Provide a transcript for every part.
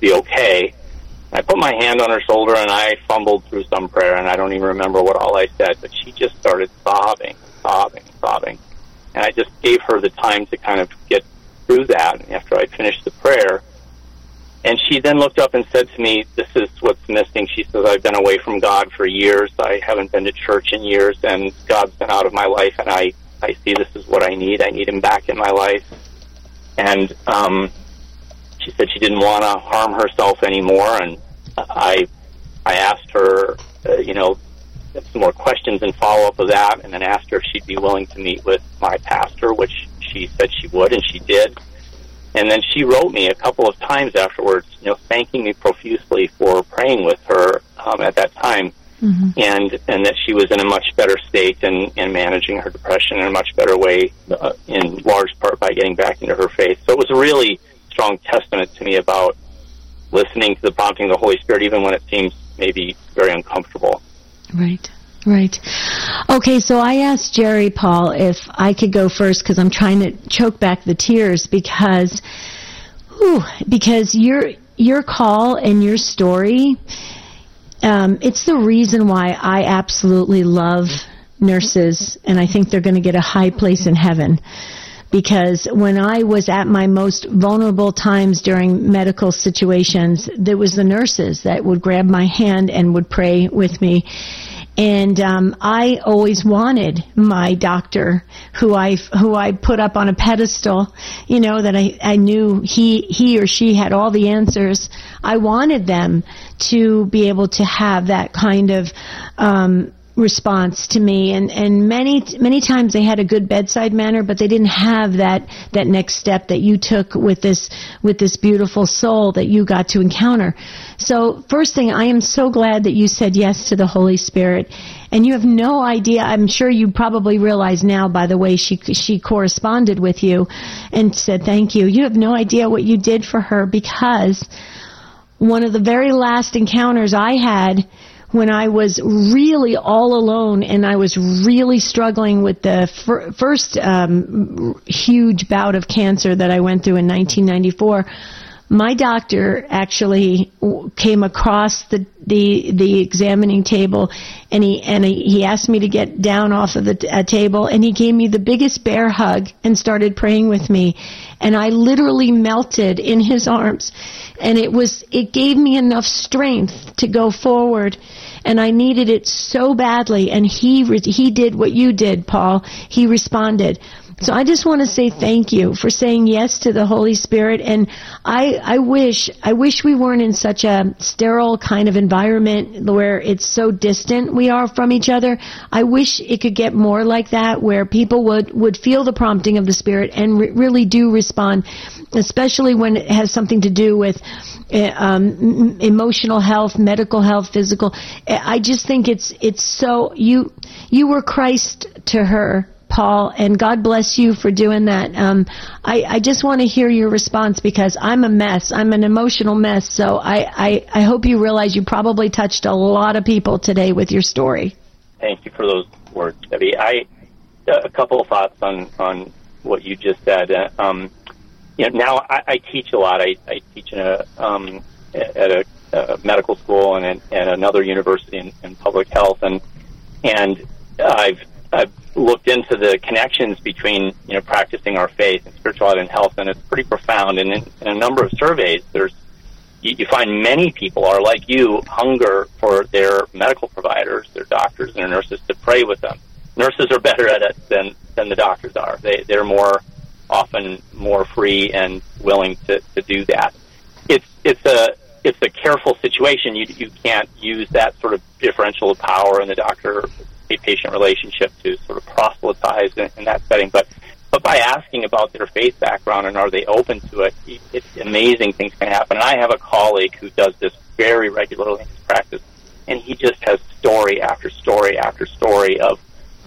be okay. I put my hand on her shoulder, and I fumbled through some prayer, and I don't even remember what all I said, but she just started sobbing. And I just gave her the time to kind of get through that after I finished the prayer. And she then looked up and said to me, this is what's missing. She says, I've been away from God for years. I haven't been to church in years, and God's been out of my life, and I see this is what I need. I need him back in my life. And she said she didn't want to harm herself anymore, and I asked her, some more questions and follow-up of that, and then asked her if she'd be willing to meet with my pastor, which she said she would, and she did. And then she wrote me a couple of times afterwards, thanking me profusely for praying with her at that time, and that she was in a much better state and managing her depression in a much better way, in large part by getting back into her faith. So it was a really strong testament to me about listening to the prompting of the Holy Spirit, even when it seems maybe very uncomfortable. Right. Okay, so I asked Jerry Paul if I could go first because I'm trying to choke back the tears because your call and your story, it's the reason why I absolutely love nurses, and I think they're going to get a high place in heaven. Because when I was at my most vulnerable times during medical situations, there was the nurses that would grab my hand and would pray with me. And I always wanted my doctor, who I put up on a pedestal, that I knew he or she had all the answers. I wanted them to be able to have that kind of response to me, and many times they had a good bedside manner, but they didn't have that next step that you took with this beautiful soul that you got to encounter. So first thing, I am so glad that you said yes to the Holy Spirit, and you have no idea. I'm sure you probably realize now by the way she corresponded with you and said thank you. You have no idea what you did for her, because one of the very last encounters I had when I was really all alone and I was really struggling with the first huge bout of cancer that I went through in 1994, my doctor actually came across the examining table, and he asked me to get down off of the table, and he gave me the biggest bear hug and started praying with me, and I literally melted in his arms, and it gave me enough strength to go forward, and I needed it so badly, and he did what you did, Paul. He responded. So I just want to say thank you for saying yes to the Holy Spirit, and I wish we weren't in such a sterile kind of environment where it's so distant we are from each other. I wish it could get more like that, where people would feel the prompting of the Spirit and really do respond, especially when it has something to do with emotional health, medical health, physical. I just think it's so, you were Christ to her, Paul, and God bless you for doing that. I just want to hear your response, because I'm a mess. I'm an emotional mess. So I hope you realize you probably touched a lot of people today with your story. Thank you for those words, Debbie. A couple of thoughts on what you just said. Now I teach a lot. I teach at a medical school and at another university in public health, and I've looked into the connections between practicing our faith and spirituality and health, and it's pretty profound. And in a number of surveys, you find many people are like you, hunger for their medical providers, their doctors and their nurses, to pray with them. Nurses are better at it than the doctors are. They're often more free and willing to do that. It's a careful situation. You can't use that sort of differential of power in the doctor-patient relationship to sort of proselytize in that setting. But by asking about their faith background and are they open to it, it's amazing things can happen. And I have a colleague who does this very regularly in his practice, and he just has story after story after story of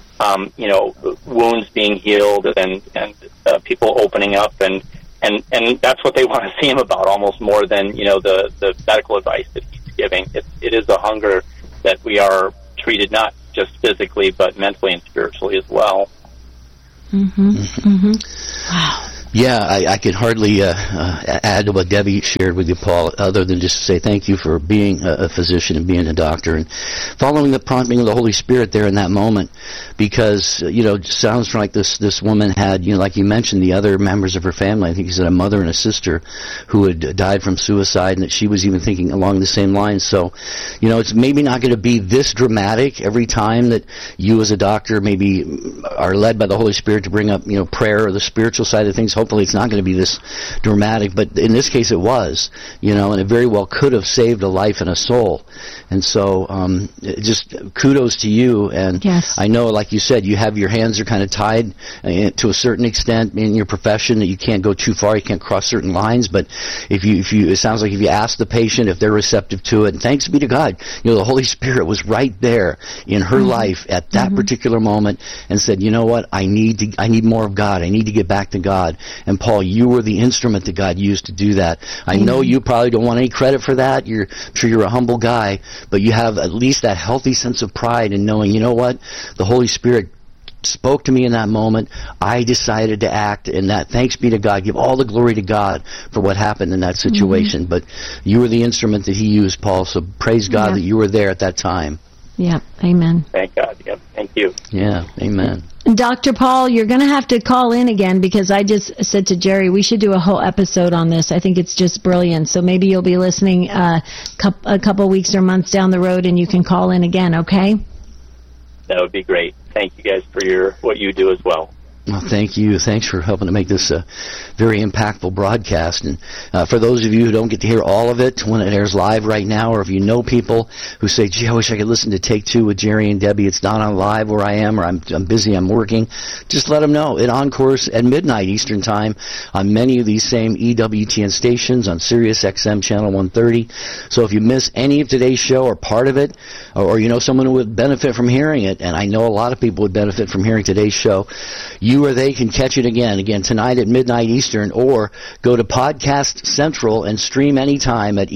wounds being healed and people opening up, and that's what they want to see him about, almost more than the medical advice that he's giving. It is a hunger that we are treated not just physically but mentally and spiritually as well. Mm-hmm. Mm-hmm. Wow. Yeah, I could hardly add to what Debbie shared with you, Paul, other than just to say thank you for being a physician and being a doctor and following the prompting of the Holy Spirit there in that moment, because, it sounds like this woman had, like you mentioned, the other members of her family. I think you said a mother and a sister who had died from suicide, and that she was even thinking along the same lines. So, it's maybe not going to be this dramatic every time that you as a doctor maybe are led by the Holy Spirit to bring up, prayer or the spiritual side of things. Hopefully it's not going to be this dramatic, but in this case it was, and it very well could have saved a life and a soul. And so, just kudos to you. And yes. I know, like you said, you have your hands are kind of tied to a certain extent in your profession, that you can't go too far, you can't cross certain lines. But if you, it sounds like if you ask the patient if they're receptive to it, and thanks be to God, the Holy Spirit was right there in her life at that particular moment and said, you know what, I need more of God. I need to get back to God. And Paul, you were the instrument that God used to do that. I know you probably don't want any credit for that. I'm sure you're a humble guy, but you have at least that healthy sense of pride in knowing, you know what, the Holy Spirit spoke to me in that moment. I decided to act, and that, thanks be to God. Give all the glory to God for what happened in that situation. But you were the instrument that He used, Paul, so praise God that you were there at that time. Yeah, amen. Thank God. Yep, thank you. Yeah, amen. Dr. Paul, you're going to have to call in again, because I just said to Jerry, we should do a whole episode on this. I think it's just brilliant. So maybe you'll be listening a couple weeks or months down the road, and you can call in again, okay? That would be great. Thank you guys for what you do as well. Well, thank you. Thanks for helping to make this a very impactful broadcast. And for those of you who don't get to hear all of it when it airs live right now, or if you know people who say, gee, I wish I could listen to Take Two with Jerry and Debbie, it's not on live where I am, or I'm busy, I'm working, just let them know. It encores at midnight Eastern Time on many of these same EWTN stations on Sirius XM Channel 130. So if you miss any of today's show or part of it, or you know someone who would benefit from hearing it, and I know a lot of people would benefit from hearing today's show, you or they can catch it again tonight at midnight Eastern, or go to Podcast Central and stream anytime at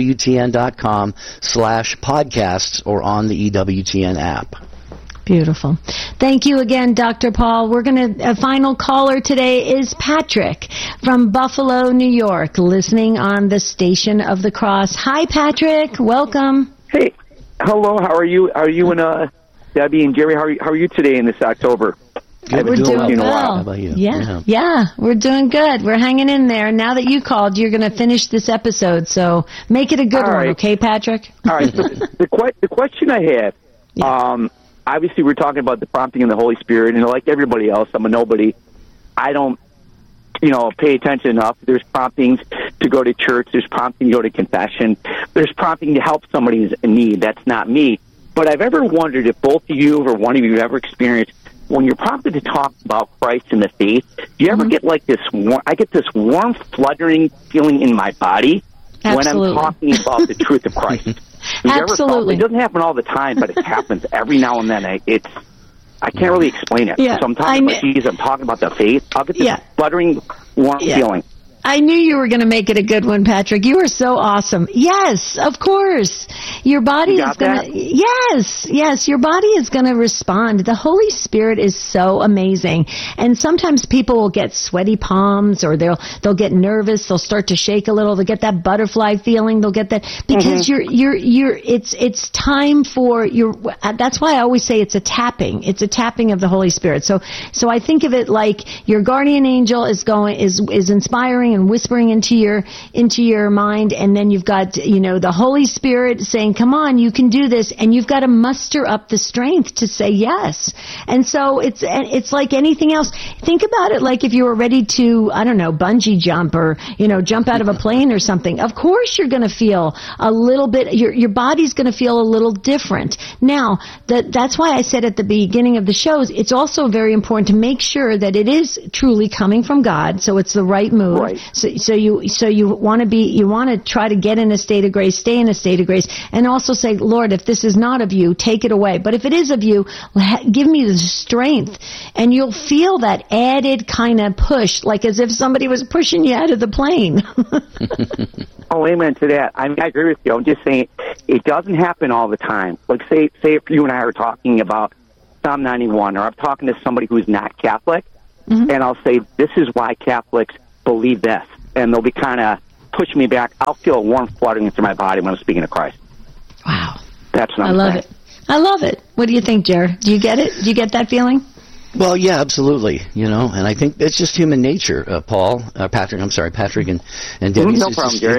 EWTN.com/podcasts or on the EWTN app. Beautiful. Thank you again, Dr. Paul. A final caller today is Patrick from Buffalo, New York, listening on the Station of the Cross. Hi, Patrick. Welcome. Hey. Hello. How are you? Are you and Debbie and Jerry? How are you today in this October? Good. We're doing well. How about you? Yeah, we're doing good. We're hanging in there. Now that you called, you're going to finish this episode, so make it a good one, okay, Patrick? All right. So the question I have, obviously we're talking about the prompting of the Holy Spirit, and like everybody else, I'm a nobody. I don't, pay attention enough. There's promptings to go to church. There's prompting to go to confession. There's prompting to help somebody in need. That's not me. But I've ever wondered if both of you or one of you have ever experienced, when you're prompted to talk about Christ and the faith, do you ever get like this I get this warm, fluttering feeling in my body when I'm talking about the truth of Christ. Absolutely. It doesn't happen all the time, but it happens every now and then. I can't really explain it. Yeah, so I'm talking about Jesus, I'm talking about the faith. I'll get this fluttering, warm feeling. I knew you were going to make it a good one, Patrick. You are so awesome. Yes, of course. Your body is going to... Yes, your body is going to respond. The Holy Spirit is so amazing. And sometimes people will get sweaty palms, or they'll get nervous, they'll start to shake a little, they'll get that butterfly feeling, they'll get that... Because it's time for your... That's why I always say it's a tapping. It's a tapping of the Holy Spirit. So I think of it like your guardian angel is inspiring and whispering into your mind, and then you've got the Holy Spirit saying, come on, you can do this, and you've got to muster up the strength to say yes. And so it's like anything else. Think about it like if you were ready to, I don't know, bungee jump, or jump out of a plane or something. Of course you're going to feel a little bit, your body's going to feel a little different. Now, that's why I said at the beginning of the shows, it's also very important to make sure that it is truly coming from God, so it's the right move. Right. So you want to try to get in a state of grace, stay in a state of grace, and also say, Lord, if this is not of you, take it away. But if it is of you, give me the strength, and you'll feel that added kind of push, like as if somebody was pushing you out of the plane. Oh, amen to that. I agree with you. I'm just saying it doesn't happen all the time. Like say if you and I are talking about Psalm 91, or I'm talking to somebody who's not Catholic, and I'll say, this is why Catholics believe this. And they'll be kind of pushing me back. I'll feel a warm fluttering through my body when I'm speaking to Christ. Wow. That's what I love it. I love it. What do you think, Jared? Do you get it? Do you get that feeling? Well, yeah, absolutely. And I think it's just human nature, Patrick, and Debbie. No problem, Gary.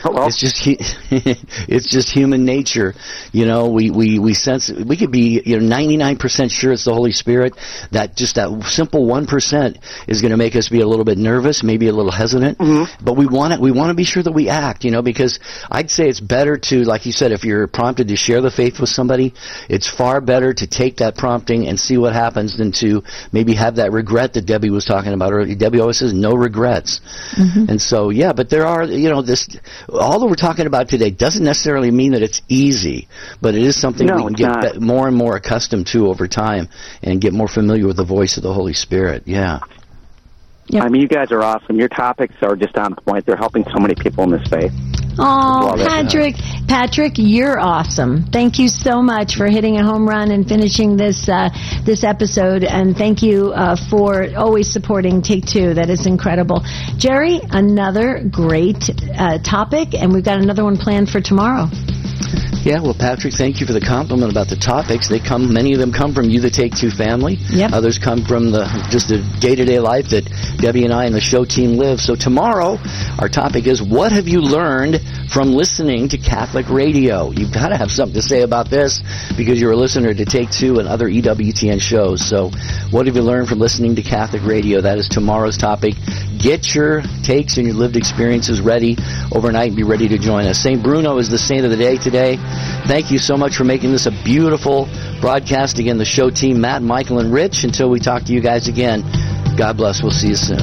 It's just human nature. We sense, we could be 99% sure it's the Holy Spirit. That simple 1% is going to make us be a little bit nervous, maybe a little hesitant. But we want to be sure that we act, because I'd say it's better to, like you said, if you're prompted to share the faith with somebody, it's far better to take that prompting and see what happens than to maybe have that regret that Debbie was talking about earlier. Debbie always says no regrets. And so, yeah, but there are, all that we're talking about today doesn't necessarily mean that it's easy, but it is something we can get more and more accustomed to over time and get more familiar with the voice of the Holy Spirit. Yeah. Yep. I mean, you guys are awesome. Your topics are just on point. They're helping so many people in this faith. Oh, Patrick, you're awesome. Thank you so much for hitting a home run and finishing this episode, and thank you for always supporting Take Two. That is incredible. Jerry, another great topic, and we've got another one planned for tomorrow. Yeah, well, Patrick, thank you for the compliment about the topics. Many of them come from You the Take Two family. Yep. Others come from the day-to-day life that Debbie and I and the show team live. So tomorrow, our topic is, what have you learned from listening to Catholic radio? You've got to have something to say about this because you're a listener to Take Two and other EWTN shows. So what have you learned from listening to Catholic radio? That is tomorrow's topic. Get your takes and your lived experiences ready overnight and be ready to join us. St. Bruno is the saint of the day today. Thank you so much for making this a beautiful broadcast. Again, the show team, Matt, Michael, and Rich. Until we talk to you guys again, God bless. We'll see you soon.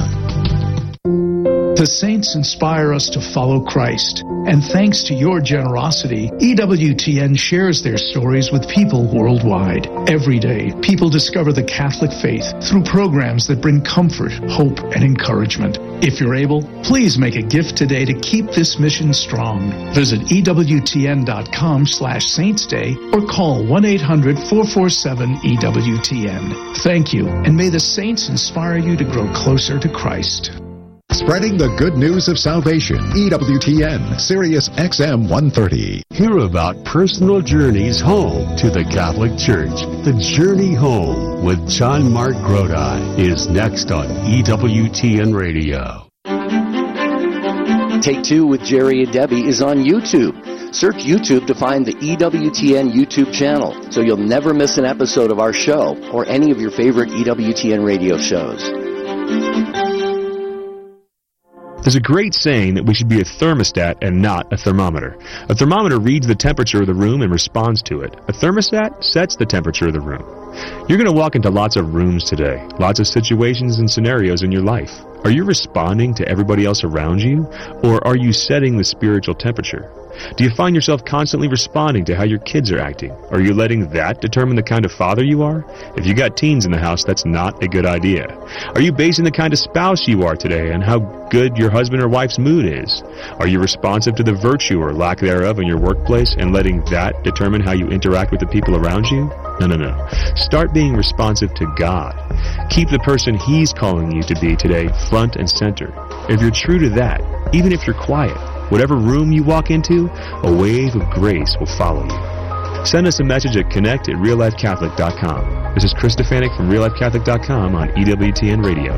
The saints inspire us to follow Christ. And thanks to your generosity, EWTN shares their stories with people worldwide. Every day, people discover the Catholic faith through programs that bring comfort, hope, and encouragement. If you're able, please make a gift today to keep this mission strong. Visit EWTN.com/SaintsDay or call 1-800-447-EWTN. Thank you, and may the saints inspire you to grow closer to Christ. Spreading the good news of salvation. EWTN, Sirius XM 130. Hear about personal journeys home to the Catholic Church. The Journey Home with John Mark Grodi is next on EWTN Radio. Take Two with Jerry and Debbie is on YouTube. Search YouTube to find the EWTN YouTube channel so you'll never miss an episode of our show or any of your favorite EWTN radio shows. There's a great saying that we should be a thermostat and not a thermometer. A thermometer reads the temperature of the room and responds to it. A thermostat sets the temperature of the room. You're going to walk into lots of rooms today, lots of situations and scenarios in your life. Are you responding to everybody else around you, or are you setting the spiritual temperature? Do you find yourself constantly responding to how your kids are acting? Are you letting that determine the kind of father you are? If you got teens in the house, that's not a good idea. Are you basing the kind of spouse you are today on how good your husband or wife's mood is? Are you responsive to the virtue or lack thereof in your workplace and letting that determine how you interact with the people around you? No. Start being responsive to God. Keep the person He's calling you to be today front and center. If you're true to that, even if you're quiet, whatever room you walk into, a wave of grace will follow you. Send us a message at connect@reallifecatholic.com. This is Chris Stefanik from reallifecatholic.com on EWTN Radio.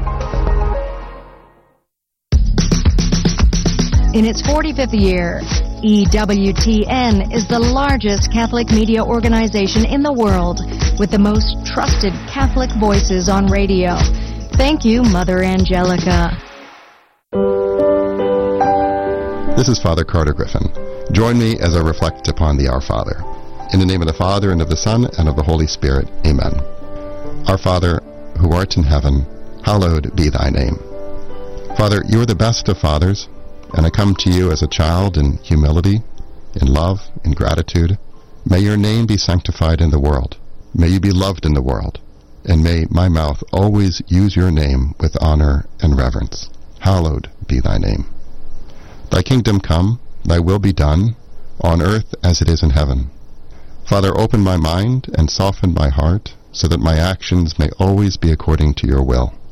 In its 45th year, EWTN is the largest Catholic media organization in the world with the most trusted Catholic voices on radio. Thank you, Mother Angelica. This is Father Carter Griffin. Join me as I reflect upon the Our Father. In the name of the Father, and of the Son, and of the Holy Spirit. Amen. Our Father, who art in heaven, hallowed be thy name. Father, you are the best of fathers, and I come to you as a child in humility, in love, in gratitude. May your name be sanctified in the world. May you be loved in the world. And may my mouth always use your name with honor and reverence. Hallowed be thy name. Thy kingdom come, thy will be done, on earth as it is in heaven. Father, open my mind and soften my heart, so that my actions may always be according to your will.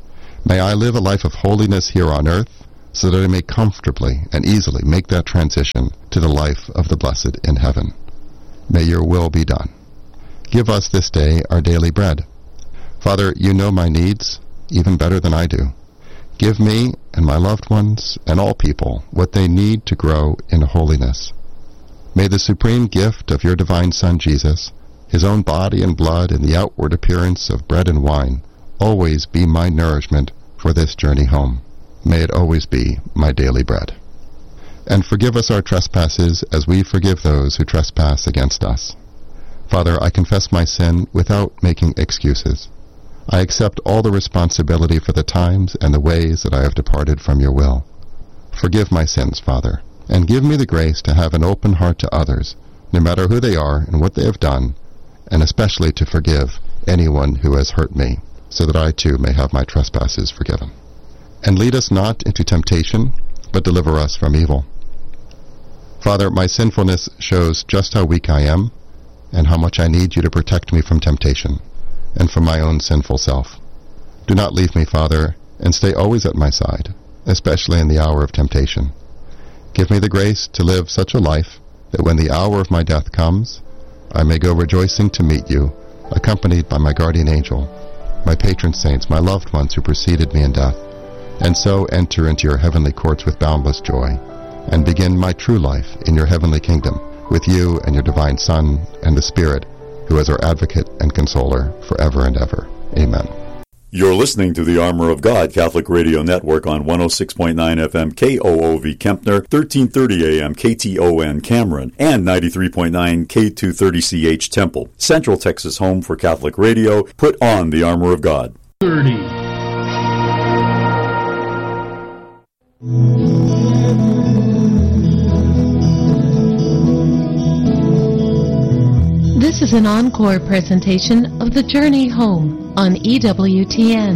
May I live a life of holiness here on earth, so that I may comfortably and easily make that transition to the life of the blessed in heaven. May your will be done. Give us this day our daily bread. Father, you know my needs even better than I do. Give me and my loved ones and all people what they need to grow in holiness. May the supreme gift of your divine Son, Jesus, his own body and blood and the outward appearance of bread and wine, always be my nourishment for this journey home. May it always be my daily bread. And forgive us our trespasses as we forgive those who trespass against us. Father, I confess my sin without making excuses. I accept all the responsibility for the times and the ways that I have departed from your will. Forgive my sins, Father, and give me the grace to have an open heart to others, no matter who they are and what they have done, and especially to forgive anyone who has hurt me, so that I too may have my trespasses forgiven. And lead us not into temptation, but deliver us from evil. Father, my sinfulness shows just how weak I am, and how much I need you to protect me from temptation, and from my own sinful self. Do not leave me, Father, and stay always at my side, especially in the hour of temptation. Give me the grace to live such a life that when the hour of my death comes, I may go rejoicing to meet you, accompanied by my guardian angel, my patron saints, my loved ones who preceded me in death, and so enter into your heavenly courts with boundless joy, and begin my true life in your heavenly kingdom, with you and your divine Son and the Spirit, who is our advocate and consoler forever and ever. Amen. You're listening to the Armor of God Catholic Radio Network on 106.9 FM KOOV Kempner, 1330 AM KTON Cameron, and 93.9 K230CH Temple. Central Texas home for Catholic radio. Put on the Armor of God. 30. This is an encore presentation of The Journey Home on EWTN.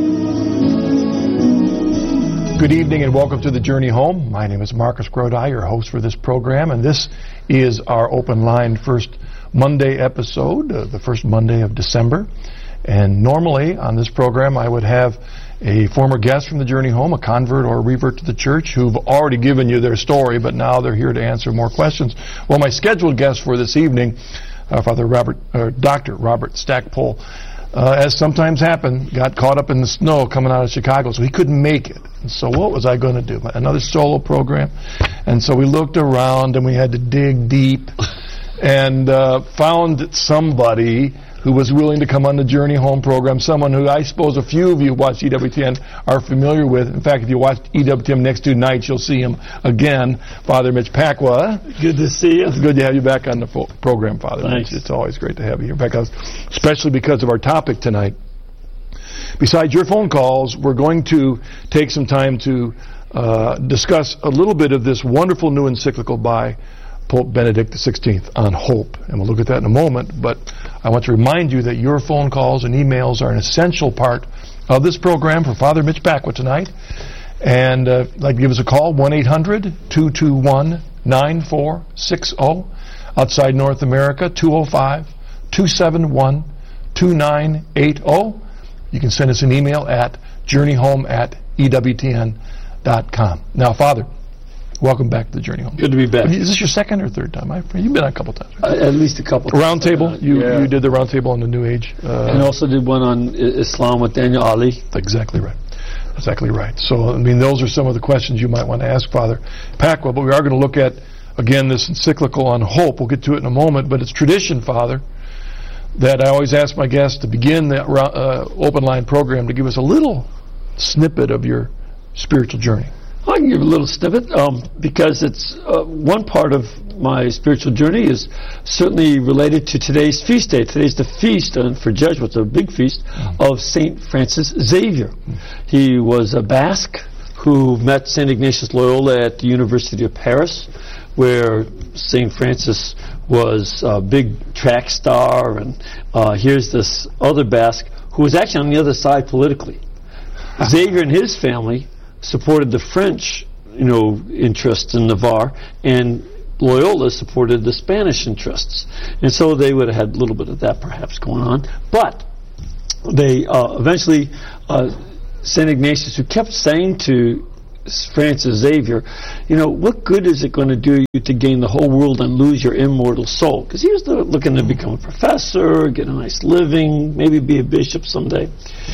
Good evening and welcome to The Journey Home. My name is Marcus Grodi, your host for this program, and this is our open line first Monday episode, the first Monday of December. And normally on this program I would have a former guest from The Journey Home, a convert or a revert to the church, who've already given you their story, but now they're here to answer more questions. Well, my scheduled guest for this evening, Dr. Robert Stackpole, as sometimes happened, got caught up in the snow coming out of Chicago, so he couldn't make it. And so what was I going to do? Another solo program? And so we looked around and we had to dig deep and found somebody who was willing to come on the Journey Home program, someone who I suppose a few of you who watch EWTN are familiar with. In fact, if you watch EWTN next 2 nights, you'll see him again, Father Mitch Pacwa. Good to see you. It's good to have you back on the program, Father Thanks. Mitch. It's always great to have you here. In fact, especially because of our topic tonight. Besides your phone calls, we're going to take some time to discuss a little bit of this wonderful new encyclical by Pope Benedict XVI on hope, and we'll look at that in a moment, but I want to remind you that your phone calls and emails are an essential part of this program for Father Mitch Pacwa tonight, and if you'd like to give us a call, 1-800-221-9460, outside North America, 205-271-2980. You can send us an email at journeyhome@ewtn.com. Now, Father, welcome back to the Journey Home. Good to be back. Is this your second or third time? You've been on a couple times. Right? At least a couple times. Roundtable? You did the roundtable on the New Age. And also did one on Islam with Daniel Ali. Exactly right. Exactly right. So, I mean, those are some of the questions you might want to ask Father Pacwa, but we are going to look at, again, this encyclical on hope. We'll get to it in a moment, but it's tradition, Father, that I always ask my guests to begin the open line program to give us a little snippet of your spiritual journey. I can give a little snippet because it's one part of my spiritual journey is certainly related to today's feast day. Today's the feast for Jesuits, a big feast of St. Francis Xavier. He was a Basque who met St. Ignatius Loyola at the University of Paris, where St. Francis was a big track star, and here's this other Basque who was actually on the other side politically. Xavier and his family supported the French, interests in Navarre, and Loyola supported the Spanish interests. And so they would have had a little bit of that perhaps going on. But they eventually St. Ignatius, who kept saying to Francis Xavier, what good is it going to do you to gain the whole world and lose your immortal soul? Because he was looking to become a professor, get a nice living, maybe be a bishop someday.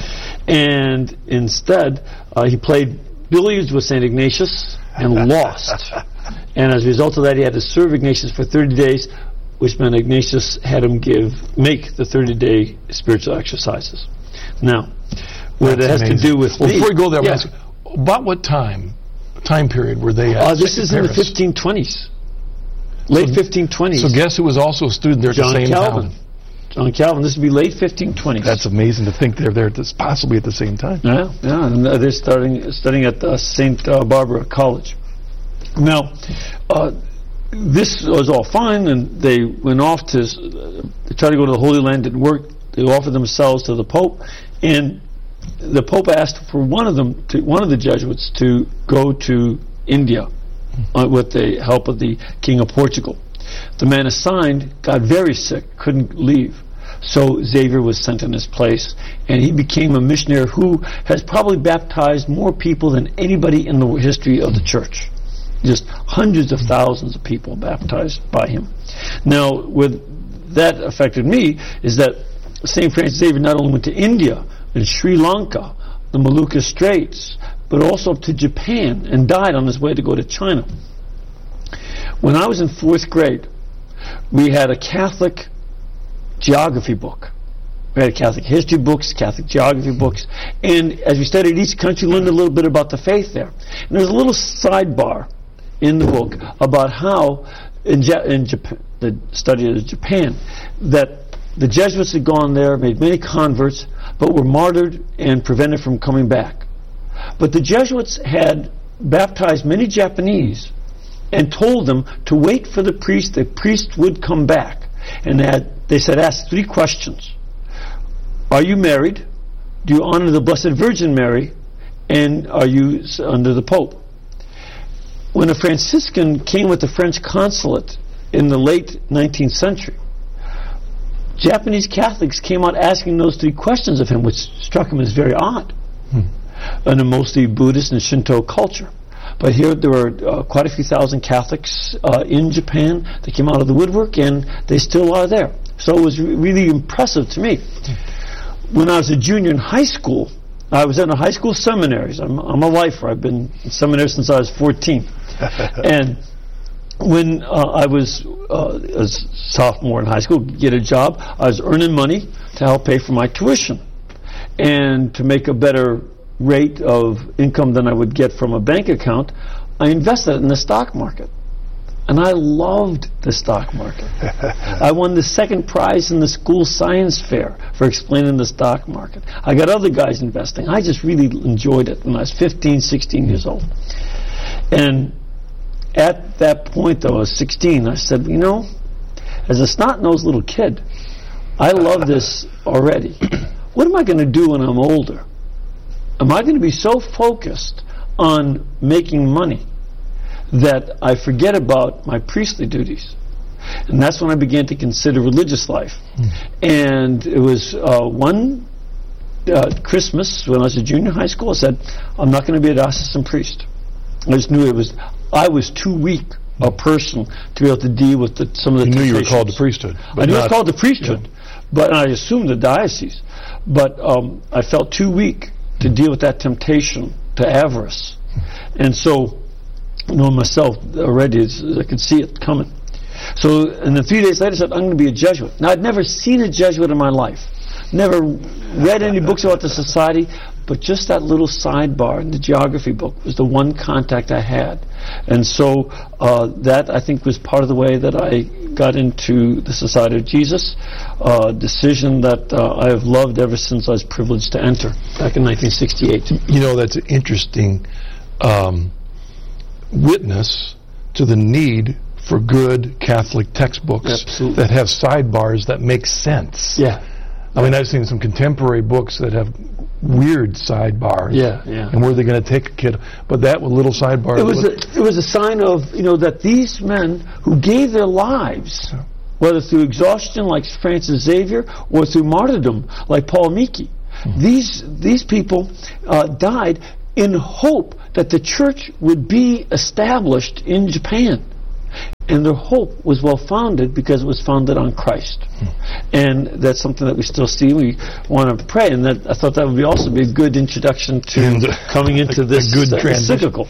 And instead, he played billiards with St. Ignatius and lost. And as a result of that, he had to serve Ignatius for 30 days, which meant Ignatius had him make the 30-day spiritual exercises. Now, what it has to do with me... Before we go there, about what time period were they at? This is in the 1520s. Late 1520s. So guess who was also a student there at the same time? John Calvin. This would be late 1520s. That's amazing to think they're there possibly at the same time. Yeah, and they're studying at St. Barbara College. Now, this was all fine, and they went off to try to go to the Holy Land. Didn't work. They offered themselves to the Pope, and the Pope asked for one of the Jesuits to go to India with the help of the King of Portugal. The man assigned got very sick, couldn't leave. So Xavier was sent in his place, and he became a missionary who has probably baptized more people than anybody in the history of the church. Just hundreds of thousands of people baptized by him. Now, what that affected me is that St. Francis Xavier not only went to India and Sri Lanka, the Molucca Straits, but also up to Japan, and died on his way to go to China. When I was in 4th grade, we had a Catholic geography book. We had Catholic history books, Catholic geography books, and as we studied each country, learned a little bit about the faith there. And there's a little sidebar in the book about how, in Japan, the study of Japan, that the Jesuits had gone there, made many converts, but were martyred and prevented from coming back. But the Jesuits had baptized many Japanese and told them to wait for the priest would come back. And they said, ask 3 questions. Are you married? Do you honor the Blessed Virgin Mary? And are you under the Pope? When a Franciscan came with the French consulate in the late 19th century, Japanese Catholics came out asking those 3 questions of him, which struck him as very odd in a mostly Buddhist and Shinto culture. But here there were quite a few thousand Catholics in Japan that came out of the woodwork, and they still are there. So it was really impressive to me. When I was a junior in high school, I was in a high school seminaries. I'm a lifer. I've been in seminary since I was 14. And when I was a sophomore in high school, get a job, I was earning money to help pay for my tuition and to make a better rate of income than I would get from a bank account. I invested in the stock market, and I loved the stock market. I won the 2nd prize in the school science fair for explaining the stock market. I got other guys investing. I just really enjoyed it when I was 15, 16 years old. And at that point, though, I was 16, I said, as a snot-nosed little kid, I love this already. What am I going to do when I'm older? Am I going to be so focused on making money that I forget about my priestly duties? And that's when I began to consider religious life. And it was one Christmas when I was a junior high school, I said, I'm not going to be a diocesan priest. I just knew I was too weak a person to be able to deal with some of the temptations. You knew you were called to priesthood. I knew I was called to priesthood, but I assumed the diocese. But I felt too weak to deal with that temptation to avarice. And so, knowing myself already, I could see it coming. So, and then 3 days later I said, I'm going to be a Jesuit. Now, I'd never seen a Jesuit in my life. Never read any books about the society, but just that little sidebar in the geography book was the one contact I had. And so that, I think, was part of the way that I got into the Society of Jesus, a decision that I have loved ever since I was privileged to enter back in 1968. That's an interesting witness to the need for good Catholic textbooks that have sidebars that make sense. Yeah. I mean, I've seen some contemporary books that have weird sidebars. Yeah. And where they're going to take a kid. But that with little sidebars. It was a sign of, that these men who gave their lives, whether through exhaustion like Francis Xavier or through martyrdom like Paul Miki, These people died in hope that the church would be established in Japan. And their hope was well-founded because it was founded on Christ. And that's something that we still see. We want to pray. And I thought that would also be a good introduction to coming into this encyclical.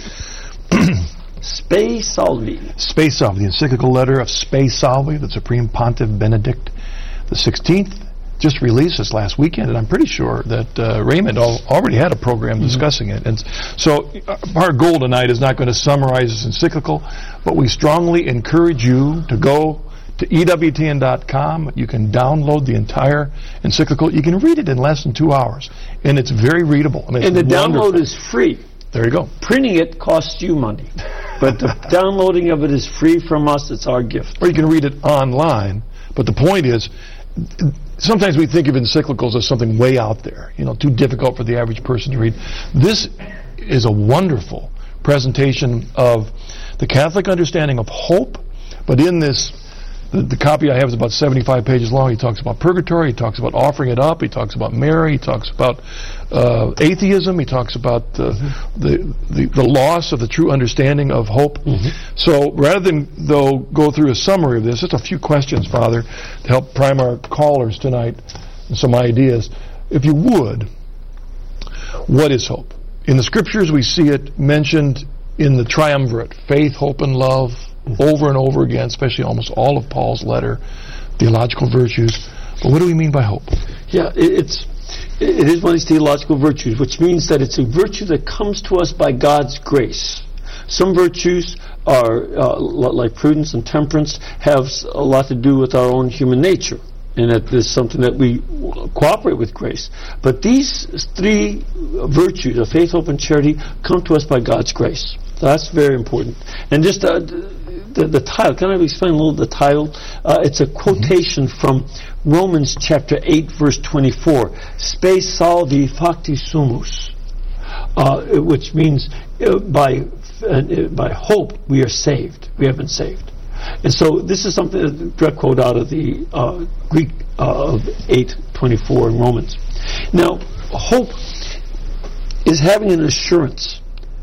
Spe Salvi. Spe Salvi, the encyclical letter of Spe Salvi, the Supreme Pontiff Benedict the 16th, just released this last weekend, and I'm pretty sure that Raymond already had a program discussing it. And so our goal tonight is not going to summarize this encyclical, but we strongly encourage you to go to EWTN.com. You can download the entire encyclical. You can read it in less than 2 hours, and it's very readable. I mean, and the download is free. There you go. Printing it costs you money, but the downloading of it is free from us. It's our gift. Or you can read it online, but the point is, sometimes we think of encyclicals as something way out there, too difficult for the average person to read. This is a wonderful presentation of the Catholic understanding of hope, but in this, the copy I have is about 75 pages long. He talks about purgatory, he talks about offering it up, he talks about Mary, he talks about atheism, he talks about the loss of the true understanding of hope. So rather than, go through a summary of this, just a few questions, Father, to help prime our callers tonight and some ideas. If you would, what is hope? In the Scriptures we see it mentioned in the triumvirate, faith, hope, and love, over and over again, especially almost all of Paul's letter, theological virtues. But what do we mean by hope? Yeah, it is one of these theological virtues, which means that it's a virtue that comes to us by God's grace. Some virtues are, like prudence and temperance, have a lot to do with our own human nature, and that is something that we cooperate with grace. But these three virtues of faith, hope, and charity come to us by God's grace. So that's very important. And just the title, can I explain a little the title? It's a quotation from Romans chapter 8, verse 24. Spe salvi facti sumus, which means by hope we are saved. We have been saved. And so this is something, a direct quote out of the Greek of 8:24 in Romans. Now, hope is having an assurance.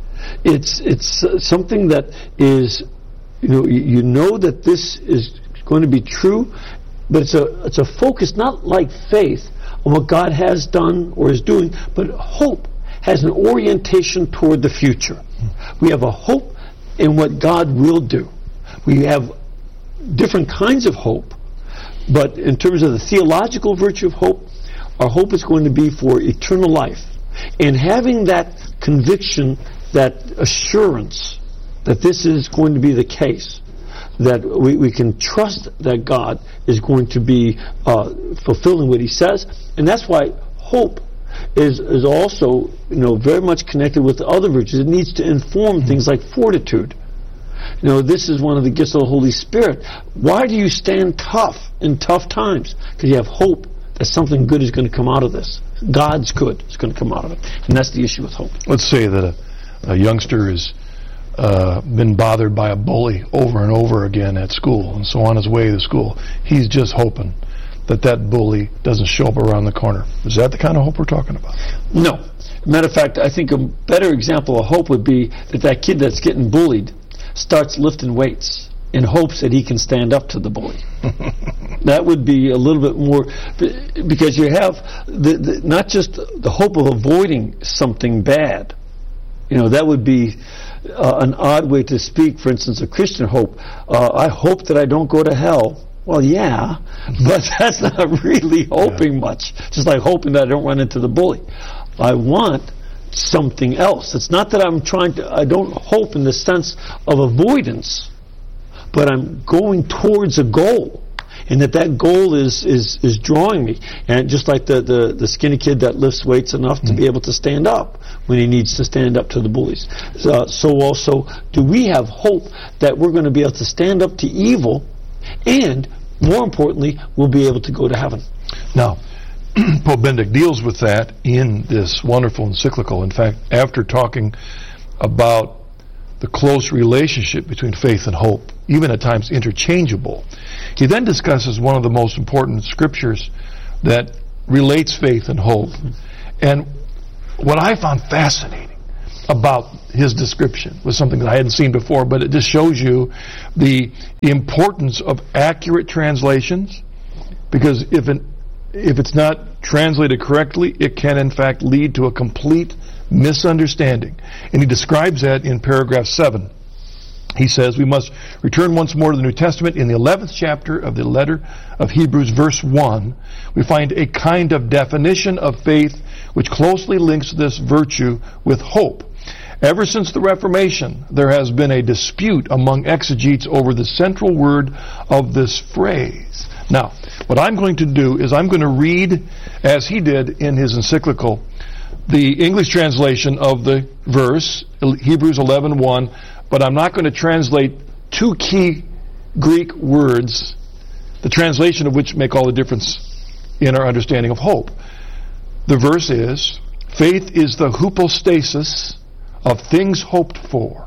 It's something that is, you know that this is going to be true, but it's a focus not like faith on what God has done or is doing, but hope has an orientation toward the future. We have a hope in what God will do. We have different kinds of hope, but in terms of the theological virtue of hope, our hope is going to be for eternal life. And having that conviction, that assurance that this is going to be the case, that we can trust that God is going to be fulfilling what He says, and that's why hope is also very much connected with the other virtues. It needs to inform things like fortitude. This is one of the gifts of the Holy Spirit. Why do you stand tough in tough times? Because you have hope that something good is going to come out of this. God's good is going to come out of it, and that's the issue with hope. Let's say that a youngster has been bothered by a bully over and over again at school, and so on his way to school, he's just hoping that bully doesn't show up around the corner. Is that the kind of hope we're talking about? No. Matter of fact, I think a better example of hope would be that kid that's getting bullied starts lifting weights in hopes that he can stand up to the bully. That would be a little bit more, because you have not just the hope of avoiding something bad. That would be an odd way to speak, for instance, of Christian hope. I hope that I don't go to hell. Well, yeah, but that's not really hoping much. Just like hoping that I don't run into the bully. I want something else. It's not that I don't hope in the sense of avoidance, but I'm going towards a goal, and that goal is drawing me. And just like the skinny kid that lifts weights enough to be able to stand up when he needs to stand up to the bullies. So also do we have hope that we're going to be able to stand up to evil, and more importantly, we'll be able to go to heaven. Now, Pope Benedict deals with that in this wonderful encyclical. In fact, after talking about the close relationship between faith and hope, even at times interchangeable, he then discusses one of the most important scriptures that relates faith and hope, And what I found fascinating about his description was something that I hadn't seen before, but it just shows you the importance of accurate translations, because if it's not translated correctly, it can in fact lead to a complete misunderstanding. And he describes that in paragraph 7. He says, we must return once more to the New Testament. In the 11th chapter of the letter of Hebrews, verse 1, we find a kind of definition of faith which closely links this virtue with hope. Ever since the Reformation, there has been a dispute among exegetes over the central word of this phrase. Now, what I'm going to do is I'm going to read, as he did in his encyclical, the English translation of the verse, Hebrews 11:1, but I'm not going to translate two key Greek words, the translation of which make all the difference in our understanding of hope. The verse is, faith is the hypostasis of things hoped for.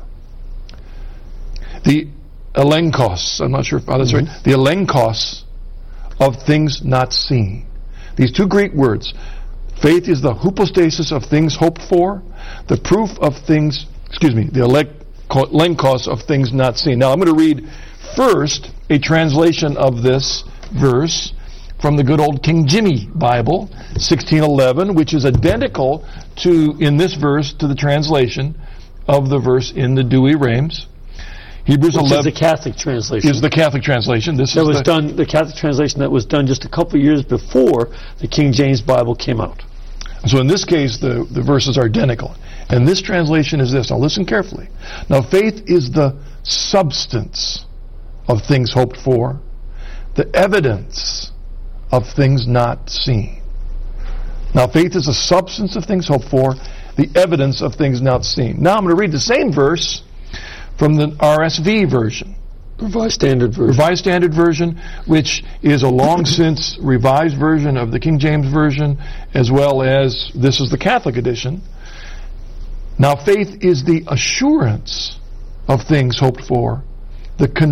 The elenkos, I'm not sure if that's right, the elenkos of things not seen. These two Greek words, faith is the hypostasis of things hoped for, the proof of things, the elenkos of things not seen. Now I'm going to read first a translation of this verse from the good old King Jimmy Bible, 1611, which is identical to, in this verse, to the translation of the verse in the Douay-Rheims. Hebrews 11 is the Catholic translation. Is the Catholic translation. This that was done. The Catholic translation that was done just a couple of years before the King James Bible came out. So in this case, the verses are identical. And this translation is this. Now listen carefully. Now faith is the substance of things hoped for, the evidence of things not seen. Now faith is the substance of things hoped for, the evidence of things not seen. Now I'm going to read the same verse from the RSV version. Revised Standard Version. Revised Standard Version, which is a long since revised version of the King James Version, as well as this is the Catholic edition. Now faith is the assurance of things hoped for, the